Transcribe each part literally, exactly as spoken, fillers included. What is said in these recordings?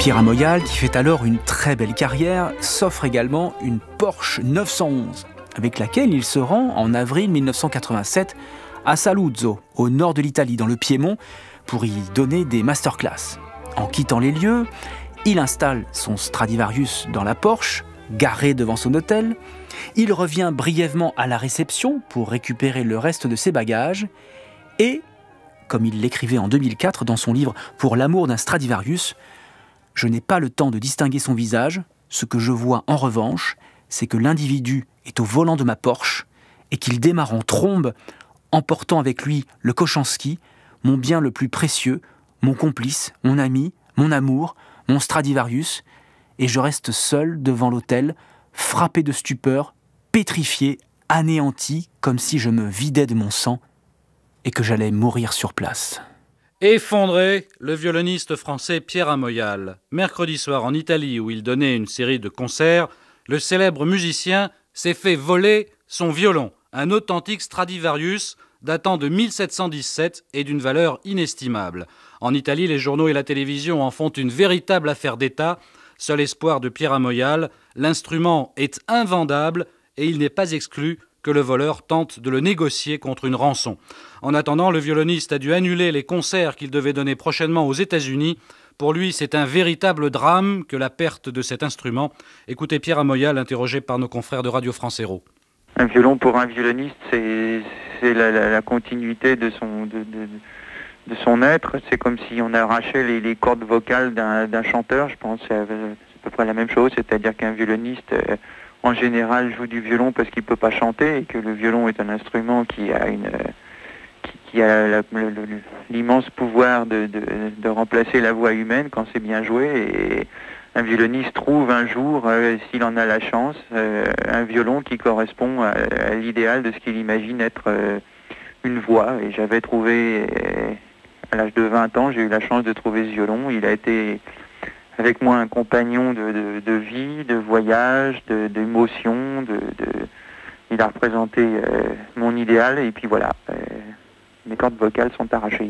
Pierre Amoyal, qui fait alors une très belle carrière, s'offre également une Porsche neuf cent onze, avec laquelle il se rend en avril mille neuf cent quatre-vingt-sept à Saluzzo, au nord de l'Italie, dans le Piémont, pour y donner des masterclass. En quittant les lieux, il installe son Stradivarius dans la Porsche, garé devant son hôtel. Il revient brièvement à la réception pour récupérer le reste de ses bagages et, comme il l'écrivait en deux mille quatre dans son livre « Pour l'amour d'un Stradivarius », je n'ai pas le temps de distinguer son visage. Ce que je vois en revanche, c'est que l'individu est au volant de ma Porsche et qu'il démarre en trombe, emportant avec lui le Kochanski, mon bien le plus précieux, mon complice, mon ami, mon amour, mon Stradivarius, et je reste seul devant l'hôtel, frappé de stupeur, pétrifié, anéanti, comme si je me vidais de mon sang et que j'allais mourir sur place. Effondré, le violoniste français Pierre Amoyal. Mercredi soir en Italie, où il donnait une série de concerts, le célèbre musicien s'est fait voler son violon, un authentique Stradivarius datant de mille sept cent dix-sept et d'une valeur inestimable. En Italie, les journaux et la télévision en font une véritable affaire d'État. Seul espoir de Pierre Amoyal, l'instrument est invendable et il n'est pas exclu que le voleur tente de le négocier contre une rançon. En attendant, le violoniste a dû annuler les concerts qu'il devait donner prochainement aux États-Unis. Pour lui, c'est un véritable drame que la perte de cet instrument. Écoutez Pierre Amoyal, interrogé par nos confrères de Radio France Héros. Un violon pour un violoniste, c'est, c'est la, la, la continuité de son, de, de, de son être. C'est comme si on arrachait les, les cordes vocales d'un, d'un chanteur. Je pense que c'est à peu près la même chose, c'est-à-dire qu'un violoniste... Euh, en général, joue du violon parce qu'il ne peut pas chanter et que le violon est un instrument qui a, une, qui, qui a la, le, le, l'immense pouvoir de, de, de remplacer la voix humaine quand c'est bien joué. Et un violoniste trouve un jour, euh, s'il en a la chance, euh, un violon qui correspond à, à l'idéal de ce qu'il imagine être euh, une voix. Et j'avais trouvé, euh, à l'âge de vingt ans, j'ai eu la chance de trouver ce violon. Il a été... avec moi un compagnon de, de, de vie, de voyage, de, d'émotion, de, de... il a représenté euh, mon idéal et puis voilà, euh, mes cordes vocales sont arrachées.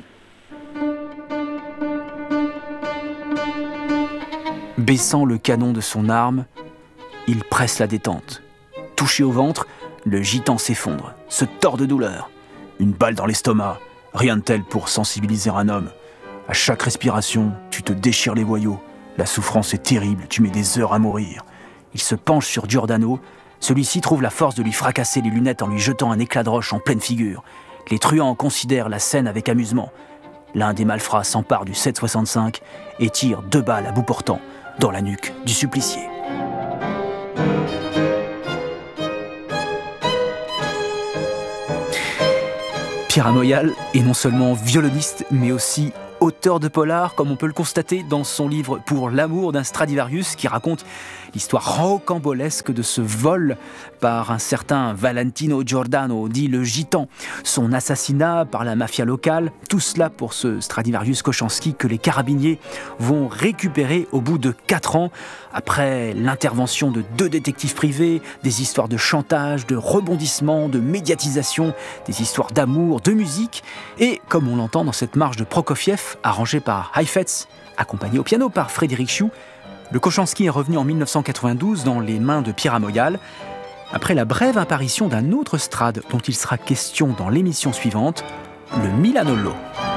Baissant le canon de son arme, il presse la détente. Touché au ventre, le gitan s'effondre, se tord de douleur. Une balle dans l'estomac, rien de tel pour sensibiliser un homme. À chaque respiration, tu te déchires les boyaux. La souffrance est terrible, tu mets des heures à mourir. Il se penche sur Giordano. Celui-ci trouve la force de lui fracasser les lunettes en lui jetant un éclat de roche en pleine figure. Les truands considèrent la scène avec amusement. L'un des malfrats s'empare du sept soixante-cinq et tire deux balles à bout portant dans la nuque du supplicié. Pierre Amoyal est non seulement violoniste, mais aussi auteur de polar, comme on peut le constater dans son livre « Pour l'amour d'un Stradivarius » qui raconte l'histoire rocambolesque de ce vol par un certain Valentino Giordano, dit le Gitan, son assassinat par la mafia locale, tout cela pour ce Stradivarius Kochanski que les carabiniers vont récupérer au bout de quatre ans, après l'intervention de deux détectives privés, des histoires de chantage, de rebondissement, de médiatisation, des histoires d'amour, de musique, et comme on l'entend dans cette marche de Prokofiev, arrangée par Heifetz, accompagnée au piano par Frédéric Chioux, le Kochanski est revenu en mille neuf cent quatre-vingt-douze dans les mains de Pierre Amoyal, après la brève apparition d'un autre Strad dont il sera question dans l'émission suivante, le Milanolo.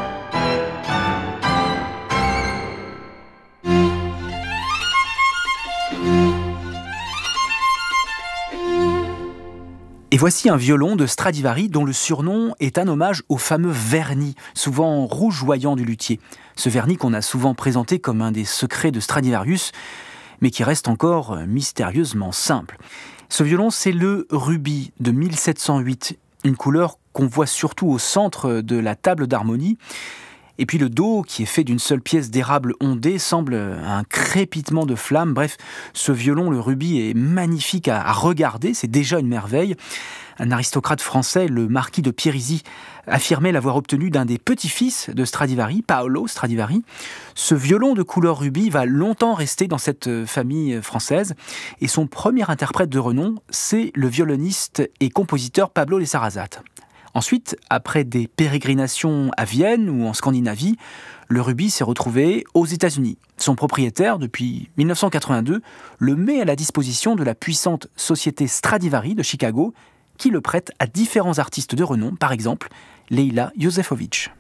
Et voici un violon de Stradivari dont le surnom est un hommage au fameux vernis, souvent rougeoyant du luthier. Ce vernis qu'on a souvent présenté comme un des secrets de Stradivarius, mais qui reste encore mystérieusement simple. Ce violon, c'est le rubis de mille sept cent huit, une couleur qu'on voit surtout au centre de la table d'harmonie. Et puis le dos, qui est fait d'une seule pièce d'érable ondée, semble un crépitement de flammes. Bref, ce violon, le rubis, est magnifique à, à regarder, c'est déjà une merveille. Un aristocrate français, le marquis de Pierizi, affirmait l'avoir obtenu d'un des petits-fils de Stradivari, Paolo Stradivari. Ce violon de couleur rubis va longtemps rester dans cette famille française. Et son premier interprète de renom, c'est le violoniste et compositeur Pablo de Sarasate. Ensuite, après des pérégrinations à Vienne ou en Scandinavie, Le rubis s'est retrouvé aux États-Unis. Son propriétaire, depuis mille neuf cent quatre-vingt-deux, le met à la disposition de la puissante société Stradivari de Chicago, qui le prête à différents artistes de renom, par exemple Leila Yosefovitch.